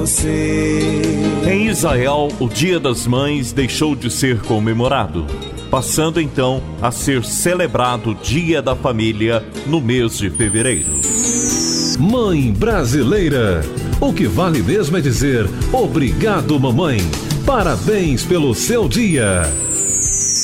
você. Em Israel, o Dia das Mães deixou de ser comemorado, passando então a ser celebrado o Dia da Família no mês de fevereiro. Mãe brasileira, o que vale mesmo é dizer obrigado, mamãe. Parabéns pelo seu dia.